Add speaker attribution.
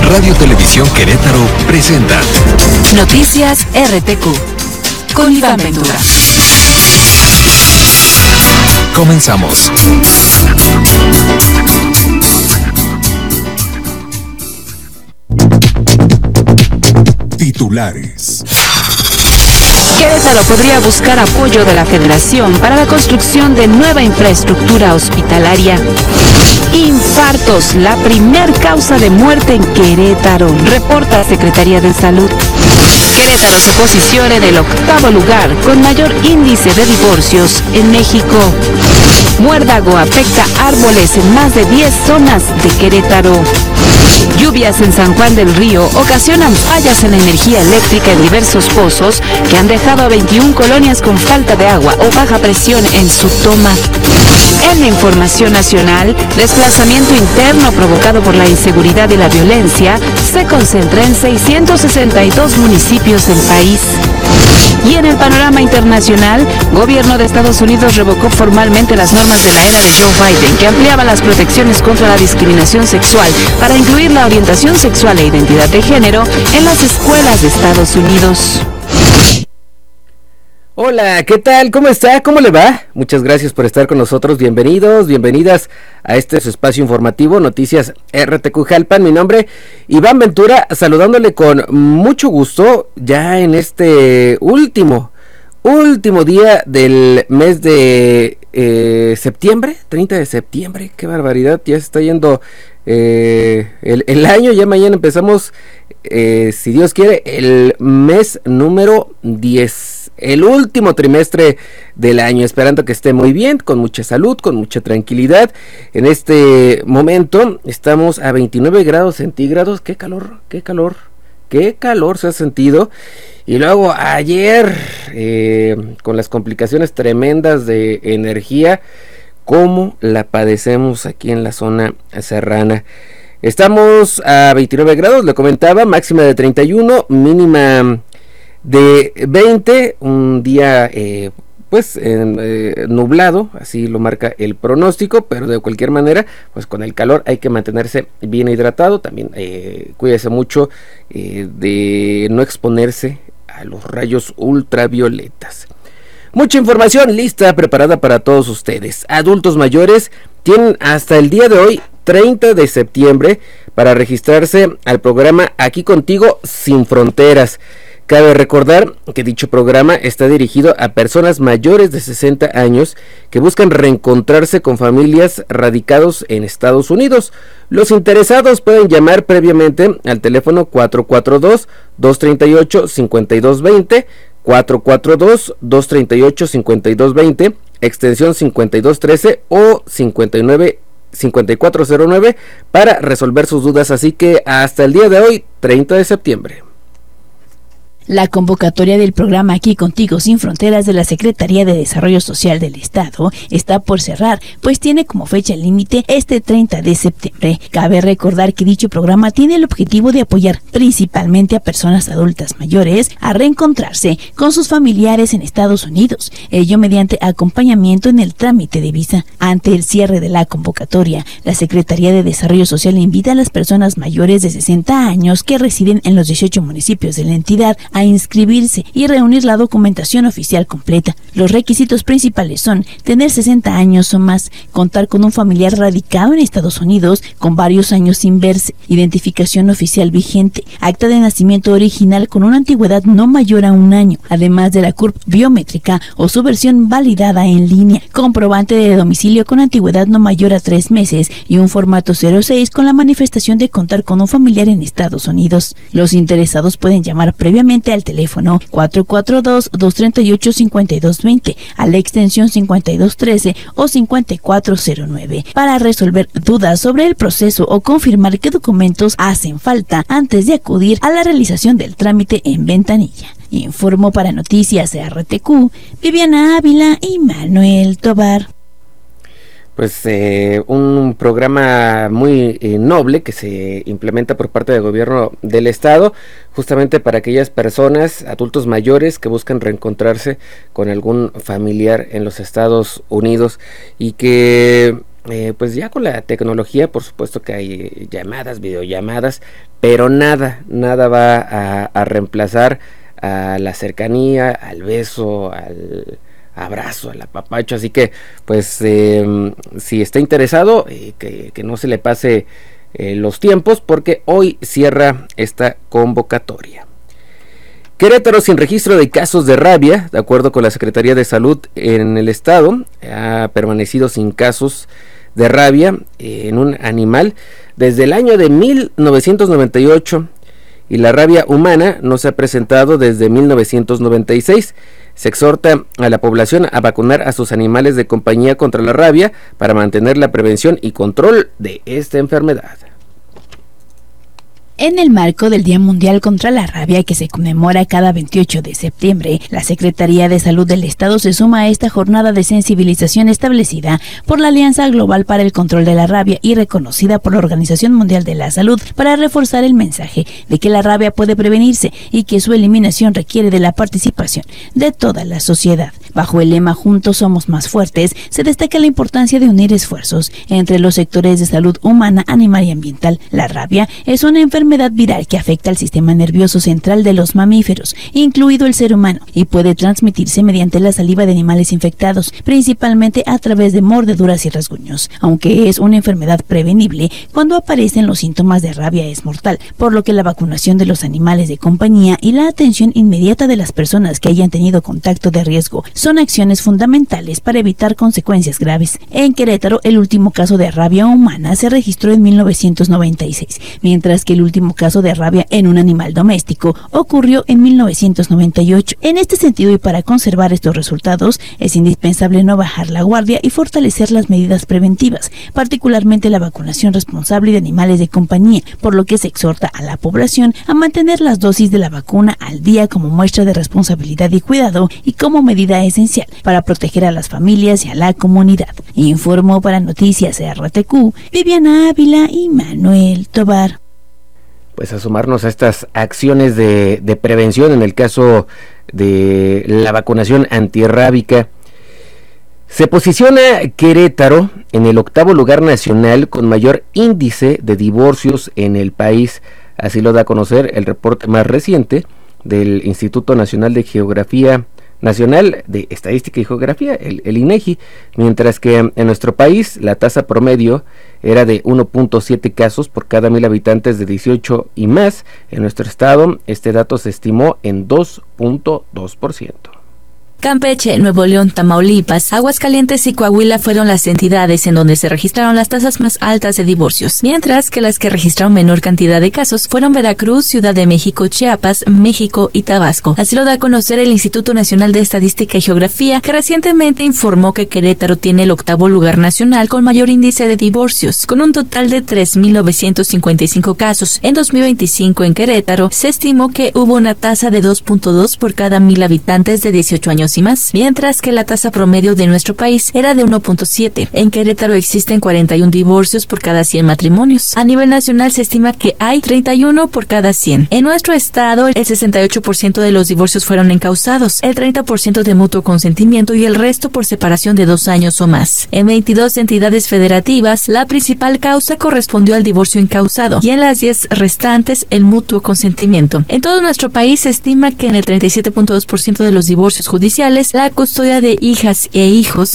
Speaker 1: Radio Televisión Querétaro presenta
Speaker 2: Noticias RTQ con Iván Ventura.
Speaker 1: Comenzamos. Titulares.
Speaker 2: Querétaro podría buscar apoyo de la Federación para la construcción de nueva infraestructura hospitalaria. Infartos, la primer causa de muerte en Querétaro, reporta Secretaría de Salud. Querétaro se posiciona en el 8º lugar con mayor índice de divorcios en México. Muérdago afecta árboles en más de 10 zonas de Querétaro. Lluvias en San Juan del Río ocasionan fallas en la energía eléctrica en diversos pozos que han dejado a 21 colonias con falta de agua o baja presión en su toma. En la información nacional, desplazamiento interno provocado por la inseguridad y la violencia se concentra en 662 municipios del país. Y en el panorama internacional, gobierno de Estados Unidos revocó formalmente las normas de la era de Joe Biden que ampliaban las protecciones contra la discriminación sexual para incluir la orientación sexual e identidad de género en las escuelas de Estados Unidos.
Speaker 3: Hola, ¿qué tal? ¿Cómo está? ¿Cómo le va? Muchas gracias por estar con nosotros. Bienvenidos, bienvenidas a este su espacio informativo, Noticias RTQ Jalpan. Mi nombre, Iván Ventura, saludándole con mucho gusto ya en este último día del mes de septiembre, 30 de septiembre. Qué barbaridad, ya se está yendo el año, ya mañana empezamos, si Dios quiere, el mes número 10. El último trimestre del año, esperando que esté muy bien, con mucha salud, con mucha tranquilidad. En este momento estamos a 29 grados centígrados. Qué calor se ha sentido. Y luego ayer, con las complicaciones tremendas de energía, cómo la padecemos aquí en la zona serrana. Estamos a 29 grados, le comentaba, máxima de 31, mínima de 20, un día nublado, así lo marca el pronóstico, pero de cualquier manera, pues con el calor hay que mantenerse bien hidratado, también cuídese mucho de no exponerse a los rayos ultravioletas. Mucha información lista, preparada para todos ustedes. Adultos mayores tienen hasta el día de hoy, 30 de septiembre, para registrarse al programa Aquí Contigo Sin Fronteras. Cabe recordar que dicho programa está dirigido a personas mayores de 60 años que buscan reencontrarse con familias radicados en Estados Unidos. Los interesados pueden llamar previamente al teléfono 442-238-5220, 442-238-5220, extensión 5213 o 5409 para resolver sus dudas. Así que hasta el día de hoy, 30 de septiembre.
Speaker 4: La convocatoria del programa Aquí Contigo Sin Fronteras de la Secretaría de Desarrollo Social del Estado está por cerrar, pues tiene como fecha límite este 30 de septiembre. Cabe recordar que dicho programa tiene el objetivo de apoyar principalmente a personas adultas mayores a reencontrarse con sus familiares en Estados Unidos, ello mediante acompañamiento en el trámite de visa. Ante el cierre de la convocatoria, la Secretaría de Desarrollo Social invita a las personas mayores de 60 años que residen en los 18 municipios de la entidad a inscribirse y reunir la documentación oficial completa. Los requisitos principales son tener 60 años o más, contar con un familiar radicado en Estados Unidos con varios años sin verse, identificación oficial vigente, acta de nacimiento original con una antigüedad no mayor a 1 año, además de la CURP biométrica o su versión validada en línea, comprobante de domicilio con antigüedad no mayor a 3 meses y un formato 06 con la manifestación de contar con un familiar en Estados Unidos. Los interesados pueden llamar previamente al teléfono 442-238-5220 a la extensión 5213 o 5409 para resolver dudas sobre el proceso o confirmar qué documentos hacen falta antes de acudir a la realización del trámite en ventanilla. Informó para Noticias RTQ Viviana Ávila y Manuel Tobar.
Speaker 3: Pues un programa muy noble que se implementa por parte del gobierno del estado, justamente para aquellas personas, adultos mayores que buscan reencontrarse con algún familiar en los Estados Unidos y que pues ya con la tecnología, por supuesto que hay llamadas, videollamadas, pero nada va a reemplazar a la cercanía, al beso, al abrazo, al apapacho. Así que pues si está interesado, que no se le pase los tiempos, porque hoy cierra esta convocatoria. Querétaro, sin registro de casos de rabia, de acuerdo con la Secretaría de Salud en el estado, ha permanecido sin casos de rabia en un animal desde el año de 1998, y la rabia humana no se ha presentado desde 1996. Se exhorta a la población a vacunar a sus animales de compañía contra la rabia para mantener la prevención y control de esta enfermedad.
Speaker 4: En el marco del Día Mundial contra la Rabia, que se conmemora cada 28 de septiembre, la Secretaría de Salud del Estado se suma a esta jornada de sensibilización establecida por la Alianza Global para el Control de la Rabia y reconocida por la Organización Mundial de la Salud, para reforzar el mensaje de que la rabia puede prevenirse y que su eliminación requiere de la participación de toda la sociedad. Bajo el lema "Juntos somos más fuertes", se destaca la importancia de unir esfuerzos entre los sectores de salud humana, animal y ambiental. La rabia es una enfermedad viral que afecta al sistema nervioso central de los mamíferos, incluido el ser humano, y puede transmitirse mediante la saliva de animales infectados, principalmente a través de mordeduras y rasguños. Aunque es una enfermedad prevenible, cuando aparecen los síntomas de rabia es mortal, por lo que la vacunación de los animales de compañía y la atención inmediata de las personas que hayan tenido contacto de riesgo son acciones fundamentales para evitar consecuencias graves. En Querétaro, el último caso de rabia humana se registró en 1996, mientras que el último caso de rabia en un animal doméstico ocurrió en 1998. En este sentido, y para conservar estos resultados, es indispensable no bajar la guardia y fortalecer las medidas preventivas, particularmente la vacunación responsable de animales de compañía, por lo que se exhorta a la población a mantener las dosis de la vacuna al día como muestra de responsabilidad y cuidado, y como medida esencial para proteger a las familias y a la comunidad. Informó para Noticias RTQ, Viviana Ávila y Manuel Tobar.
Speaker 3: Pues a sumarnos a estas acciones de prevención en el caso de la vacunación antirrábica. Se posiciona Querétaro en el 8º lugar nacional con mayor índice de divorcios en el país. Así lo da a conocer el reporte más reciente del Instituto Nacional de Geografía Nacional de Estadística y Geografía, el INEGI, mientras que en nuestro país la tasa promedio era de 1.7 casos por cada 1,000 habitantes de 18 y más. En nuestro estado este dato se estimó en 2.2%.
Speaker 5: Campeche, Nuevo León, Tamaulipas, Aguascalientes y Coahuila fueron las entidades en donde se registraron las tasas más altas de divorcios, mientras que las que registraron menor cantidad de casos fueron Veracruz, Ciudad de México, Chiapas, México y Tabasco. Así lo da a conocer el Instituto Nacional de Estadística y Geografía, que recientemente informó que Querétaro tiene el 8º lugar nacional con mayor índice de divorcios, con un total de 3.955 casos. En 2025 en Querétaro se estimó que hubo una tasa de 2.2 por cada 1,000 habitantes de 18 años y más, mientras que la tasa promedio de nuestro país era de 1.7. En Querétaro existen 41 divorcios por cada 100 matrimonios. A nivel nacional se estima que hay 31 por cada 100. En nuestro estado, el 68% de los divorcios fueron encausados, el 30% de mutuo consentimiento y el resto por separación de 2 años o más. En 22 entidades federativas, la principal causa correspondió al divorcio encausado y en las 10 restantes el mutuo consentimiento. En todo nuestro país se estima que en el 37.2% de los divorcios judiciales, la custodia de hijas e hijos